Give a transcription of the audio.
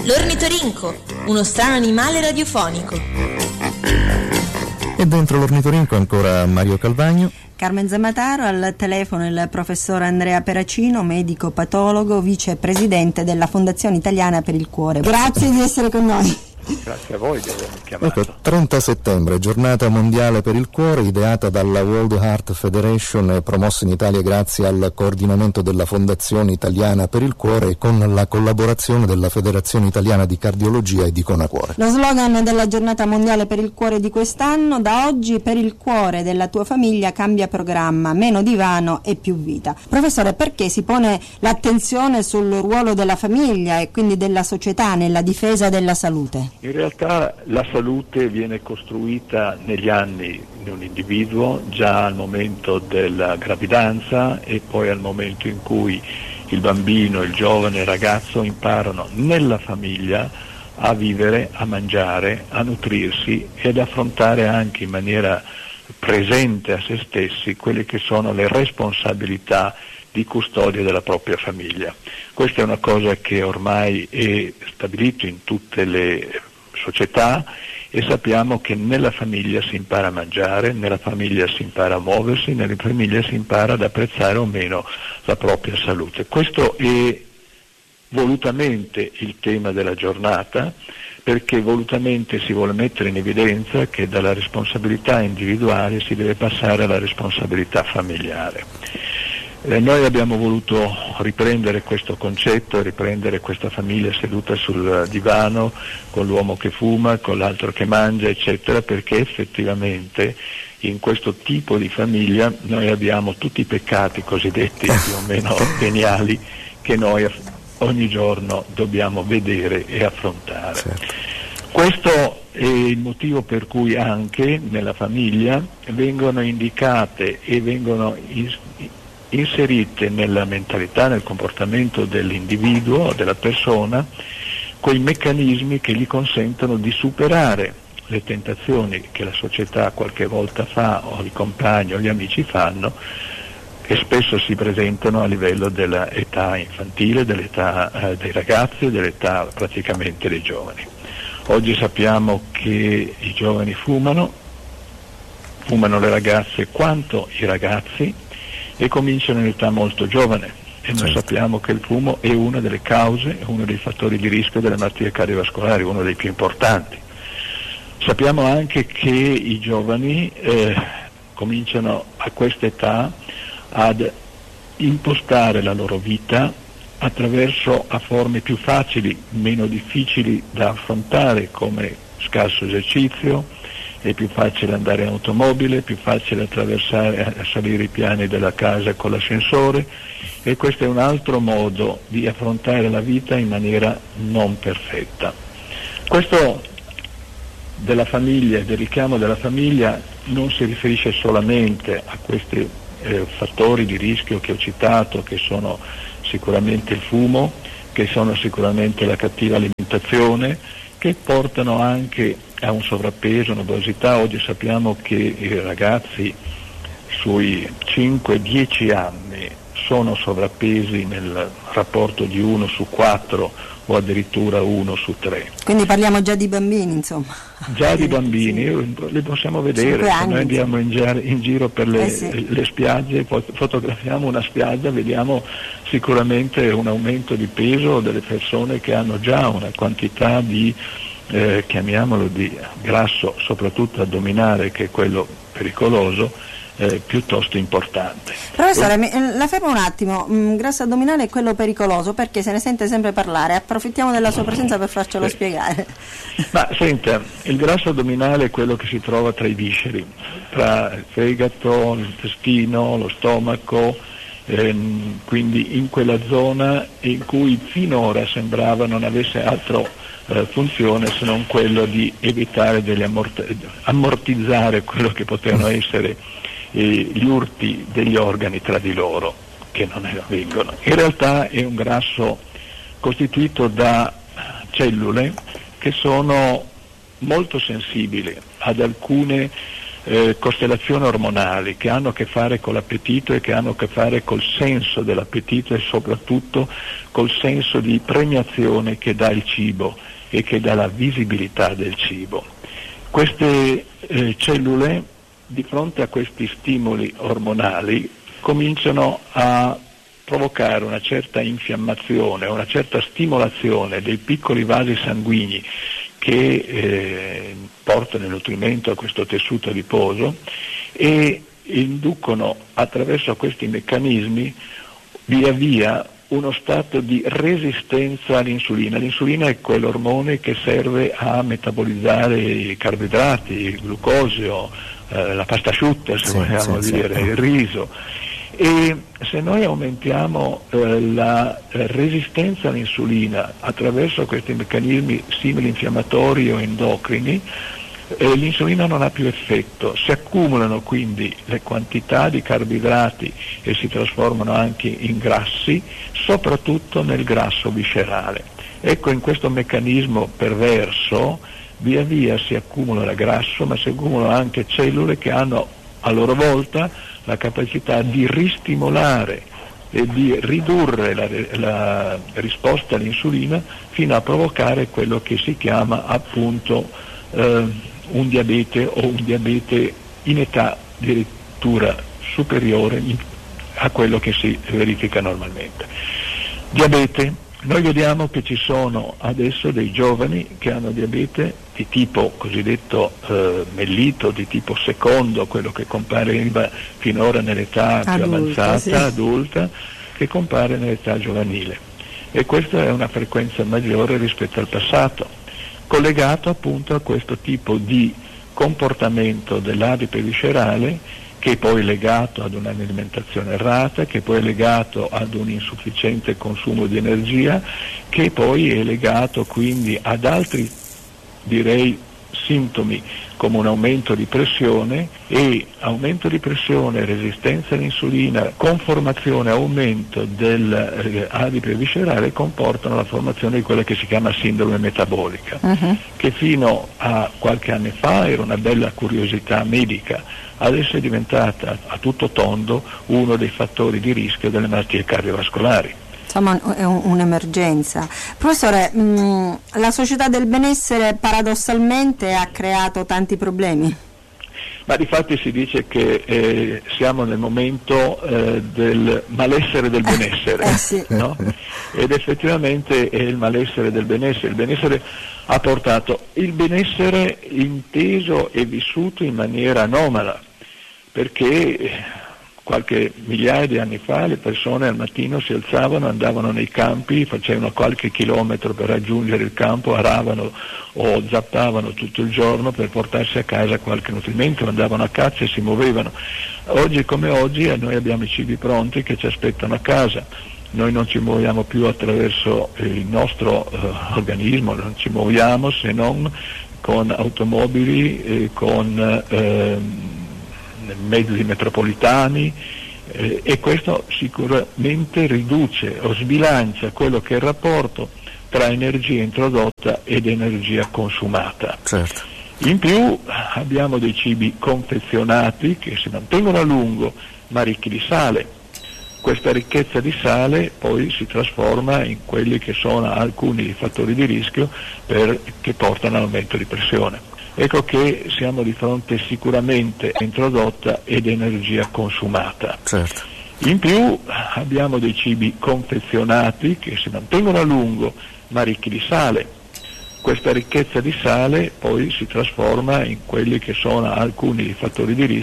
L'ornitorinco, uno strano animale radiofonico. E dentro l'ornitorinco ancora Mario Calvagno. Carmen Zamataro, al telefono il professor Andrea Peracino, medico patologo, vicepresidente della Fondazione Italiana per il Cuore. Grazie di essere con noi. Grazie a voi di avermi chiamato. Ecco, 30 settembre, giornata mondiale per il cuore, ideata dalla World Heart Federation e promossa in Italia grazie al coordinamento della Fondazione Italiana per il Cuore e con la collaborazione della Federazione Italiana di Cardiologia e di Conacuore. Lo slogan della giornata mondiale per il cuore di quest'anno: da oggi per il cuore della tua famiglia cambia programma, meno divano e più vita. Professore, perché si pone l'attenzione sul ruolo della famiglia e quindi della società nella difesa della salute? In realtà la salute viene costruita negli anni di un individuo, già al momento della gravidanza e poi al momento in cui il bambino, il giovane, il ragazzo imparano nella famiglia a vivere, a mangiare, a nutrirsi ed affrontare anche in maniera presente a se stessi quelle che sono le responsabilità di custodia della propria famiglia. Questa è una cosa che ormai è stabilito in tutte le società e sappiamo che nella famiglia si impara a mangiare, nella famiglia si impara a muoversi, nella famiglia si impara ad apprezzare o meno la propria salute. Questo è volutamente il tema della giornata, perché volutamente si vuole mettere in evidenza che dalla responsabilità individuale si deve passare alla responsabilità familiare. Noi abbiamo voluto riprendere questo concetto, riprendere questa famiglia seduta sul divano, con l'uomo che fuma, con l'altro che mangia, eccetera, perché effettivamente in questo tipo di famiglia noi abbiamo tutti i peccati cosiddetti più o meno veniali che noi ogni giorno dobbiamo vedere e affrontare. Certo. Questo è il motivo per cui anche nella famiglia vengono indicate e vengono inserite nella mentalità, nel comportamento dell'individuo, della persona, quei meccanismi che gli consentono di superare le tentazioni che la società qualche volta fa, o i compagni o gli amici fanno, che spesso si presentano a livello dell'età infantile, dell'età dei ragazzi e dell'età praticamente dei giovani. Oggi sappiamo che i giovani fumano le ragazze quanto i ragazzi, e cominciano in età molto giovane, e noi sappiamo che il fumo è una delle cause, è uno dei fattori di rischio delle malattie cardiovascolari, uno dei più importanti. Sappiamo anche che i giovani cominciano a questa età ad impostare la loro vita attraverso a forme più facili, meno difficili da affrontare, come scarso esercizio. È più facile andare in automobile, è più facile attraversare, salire i piani della casa con l'ascensore, e questo è un altro modo di affrontare la vita in maniera non perfetta. Questo della famiglia, del richiamo della famiglia, non si riferisce solamente a questi fattori di rischio che ho citato, che sono sicuramente il fumo, che sono sicuramente la cattiva alimentazione, che portano anche a un sovrappeso, un'obesità. Oggi sappiamo che i ragazzi sui 5-10 anni sono sovrappesi nel rapporto di 1 su 4 o addirittura 1 su 3. Quindi parliamo già di bambini, insomma. Già di bambini, li possiamo vedere, se noi andiamo in giro per le spiagge, fotografiamo una spiaggia, vediamo sicuramente un aumento di peso delle persone che hanno già una quantità di chiamiamolo di grasso, soprattutto addominale, che è quello pericoloso, piuttosto importante. Professore, la fermo un attimo. Grasso addominale è quello pericoloso, perché se ne sente sempre parlare. Approfittiamo della sua presenza per farcelo spiegare. Ma senta, il grasso addominale è quello che si trova tra i visceri, tra il fegato, l'intestino, lo stomaco, quindi in quella zona in cui finora sembrava non avesse altro funzione se non quello di evitare ammortizzare quello che potevano essere gli urti degli organi tra di loro, che non avvengono. In realtà è un grasso costituito da cellule che sono molto sensibili ad alcune costellazioni ormonali che hanno a che fare con l'appetito e che hanno a che fare col senso dell'appetito e soprattutto col senso di premiazione che dà il cibo e che dà la visibilità del cibo. Queste cellule, di fronte a questi stimoli ormonali, cominciano a provocare una certa infiammazione, una certa stimolazione dei piccoli vasi sanguigni che portano il nutrimento a questo tessuto adiposo e inducono attraverso questi meccanismi via via uno stato di resistenza all'insulina. L'insulina è quell'ormone che serve a metabolizzare i carboidrati, il glucosio, la pasta asciutta, se vogliamo dire, il riso. E se noi aumentiamo la resistenza all'insulina attraverso questi meccanismi simili infiammatori o endocrini, l'insulina non ha più effetto, si accumulano quindi le quantità di carboidrati e si trasformano anche in grassi, soprattutto nel grasso viscerale. Ecco, in questo meccanismo perverso via via si accumula il grasso, ma si accumulano anche cellule che hanno a loro volta la capacità di ristimolare e di ridurre la risposta all'insulina fino a provocare quello che si chiama appunto un diabete o un diabete in età addirittura superiore a quello che si verifica normalmente. Diabete, noi vediamo che ci sono adesso dei giovani che hanno diabete di tipo cosiddetto mellito, di tipo secondo, quello che compariva finora nell'età più avanzata, adulta, che compare nell'età giovanile. E questa è una frequenza maggiore rispetto al passato, collegato appunto a questo tipo di comportamento dell'adipe viscerale, che è poi legato ad un'alimentazione errata, che poi è legato ad un insufficiente consumo di energia, che poi è legato quindi ad altri, direi, sintomi come un aumento di pressione, e aumento di pressione, resistenza all'insulina, conformazione, aumento dell'adipe viscerale comportano la formazione di quella che si chiama sindrome metabolica, che fino a qualche anno fa era una bella curiosità medica, adesso è diventata a tutto tondo uno dei fattori di rischio delle malattie cardiovascolari. Insomma, è un'emergenza. Professore, la società del benessere paradossalmente ha creato tanti problemi. Ma difatti si dice che siamo nel momento del malessere del benessere, sì. No? Ed effettivamente è il malessere del benessere. Il benessere ha portato il benessere inteso e vissuto in maniera anomala, perché qualche migliaia di anni fa le persone al mattino si alzavano, andavano nei campi, facevano qualche chilometro per raggiungere il campo, aravano o zappavano tutto il giorno per portarsi a casa qualche nutrimento, andavano a caccia e si muovevano. Oggi come oggi noi abbiamo i cibi pronti che ci aspettano a casa. Noi non ci muoviamo più attraverso il nostro organismo, non ci muoviamo se non con automobili, con mezzi metropolitani, e questo sicuramente riduce o sbilancia quello che è il rapporto tra energia introdotta ed energia consumata. Certo. In più abbiamo dei cibi confezionati che si mantengono a lungo ma ricchi di sale. Questa ricchezza di sale poi si trasforma in quelli che sono alcuni fattori di rischio che portano all'aumento di pressione. Ecco che siamo di fronte sicuramente a introdotta ed energia consumata. Certo. In più abbiamo dei cibi confezionati che si mantengono a lungo ma ricchi di sale. Questa ricchezza di sale poi si trasforma in quelli che sono alcuni fattori di rischio